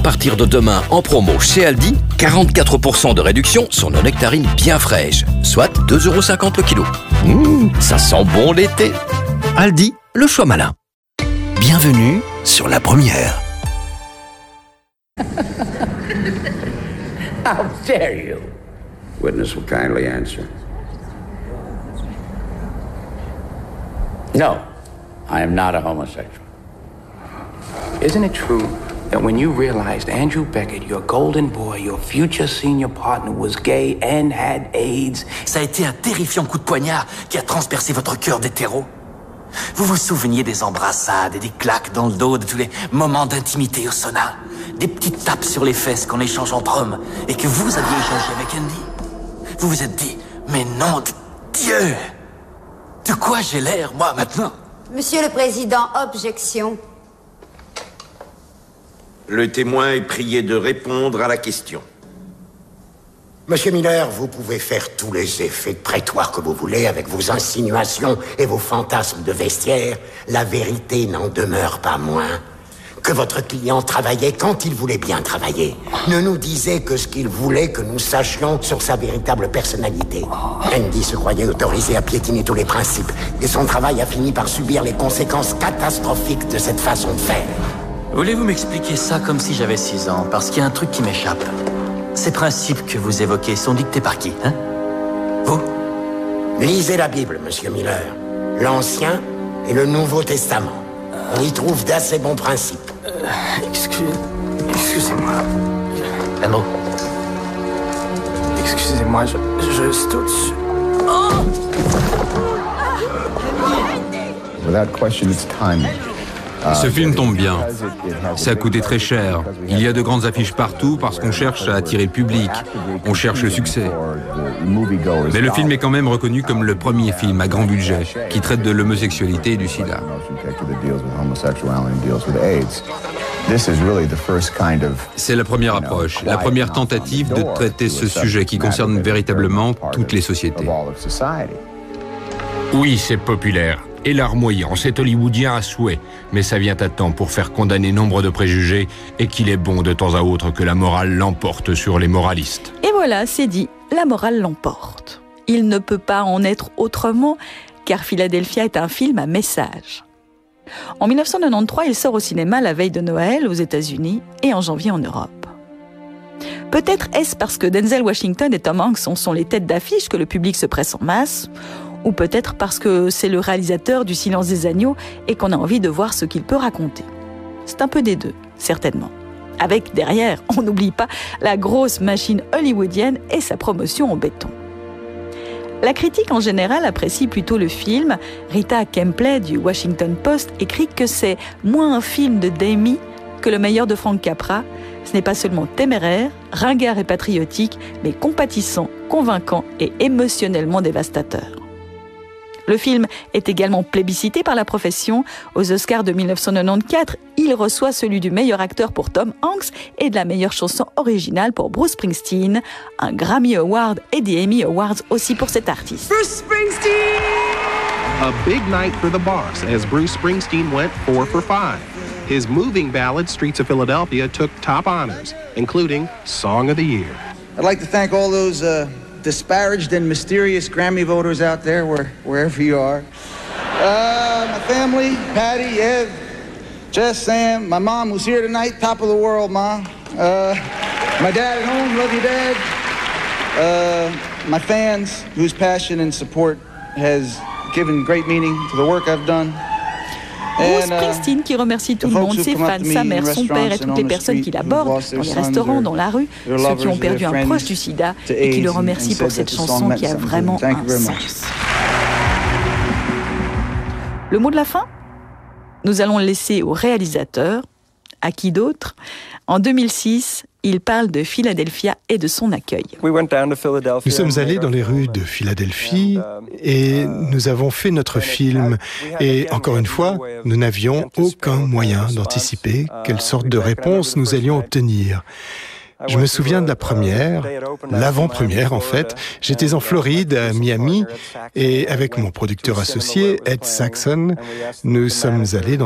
partir de demain en promo chez Aldi, 44% de réduction sur nos nectarines bien fraîches, soit 2,50 € le kilo. Ça sent bon l'été. Aldi, le choix malin. Bienvenue sur la première. How dare you? Witness will kindly answer. No, I am not a homosexual. Isn't it true that when you realized Andrew Beckett, your golden boy, your future senior partner, was gay and had AIDS? Ça a été un terrifiant coup de poignard qui a transpercé votre cœur d'hétéro. Vous vous souveniez des embrassades et des claques dans le dos, de tous les moments d'intimité au sauna, des petites tapes sur les fesses qu'on échange entre hommes et que vous aviez échangé avec Andy. Vous vous êtes dit, mais nom de Dieu, de quoi j'ai l'air, moi, maintenant? Monsieur le Président, objection. Le témoin est prié de répondre à la question. Monsieur Miller, vous pouvez faire tous les effets de prétoire que vous voulez avec vos insinuations et vos fantasmes de vestiaire. La vérité n'en demeure pas moins que votre client travaillait quand il voulait bien travailler. Ne nous disait que ce qu'il voulait que nous sachions sur sa véritable personnalité. Andy se croyait autorisé à piétiner tous les principes et son travail a fini par subir les conséquences catastrophiques de cette façon de faire. Voulez-vous m'expliquer ça comme si j'avais 6 ans? Parce qu'il y a un truc qui m'échappe. Ces principes que vous évoquez sont dictés par qui, hein? Vous? Lisez la Bible, monsieur Miller. L'Ancien et le Nouveau Testament. On y trouve d'assez bons principes. Excusez-moi. Andrew. Excusez-moi, je saute. Without question, it's timing. Ce film tombe bien. Ça a coûté très cher. Il y a de grandes affiches partout parce qu'on cherche à attirer le public. On cherche le succès. Mais le film est quand même reconnu comme le premier film à grand budget qui traite de l'homosexualité et du sida. C'est la première approche, la première tentative de traiter ce sujet qui concerne véritablement toutes les sociétés. Oui, c'est populaire et larmoyant, c'est hollywoodien à souhait, mais ça vient à temps pour faire condamner nombre de préjugés et qu'il est bon de temps à autre que la morale l'emporte sur les moralistes. Et voilà, c'est dit, la morale l'emporte. Il ne peut pas en être autrement, car Philadelphia est un film à message. En 1993, il sort au cinéma la veille de Noël aux États-Unis et en janvier en Europe. Peut-être est-ce parce que Denzel Washington et Tom Hanks sont les têtes d'affiche que le public se presse en masse, ou peut-être parce que c'est le réalisateur du Silence des agneaux et qu'on a envie de voir ce qu'il peut raconter. C'est un peu des deux, certainement. Avec derrière, on n'oublie pas la grosse machine hollywoodienne et sa promotion en béton. La critique en général apprécie plutôt le film. Rita Kempley du Washington Post écrit que c'est moins un film de Demi que le meilleur de Frank Capra. Ce n'est pas seulement téméraire, ringard et patriotique, mais compatissant, convaincant et émotionnellement dévastateur. Le film est également plébiscité par la profession. Aux Oscars de 1994, il reçoit celui du meilleur acteur pour Tom Hanks et de la meilleure chanson originale pour Bruce Springsteen. Un Grammy Award et des Emmy Awards aussi pour cet artiste. Bruce Springsteen! A big night for the boss as Bruce Springsteen went 4 for 5. His moving ballad, Streets of Philadelphia, took top honors, including Song of the Year. I'd like to thank all those disparaged and mysterious Grammy voters out there, wherever you are. My family, Patty, Ev, Jess, Sam, my mom who's here tonight, top of the world, Mom. My dad at home, love you, Dad. My fans, whose passion and support has given great meaning to the work I've done. Bruce Springsteen qui remercie tout le monde, ses fans, sa mère, son père et toutes les personnes qui l'abordent dans les restaurants, dans la rue, ceux qui ont perdu un proche du sida et qui le remercient pour cette chanson qui a vraiment un sens. Le mot de la fin ? Nous allons le laisser au réalisateur. À qui d'autre ? En 2006, il parle de Philadelphia et de son accueil. Nous sommes allés dans les rues de Philadelphie et nous avons fait notre film. Et encore une fois, nous n'avions aucun moyen d'anticiper quelle sorte de réponse nous allions obtenir. Je me souviens de la première, l'avant-première en fait. J'étais en Floride, à Miami, et avec mon producteur associé, Ed Saxon, nous sommes allés dans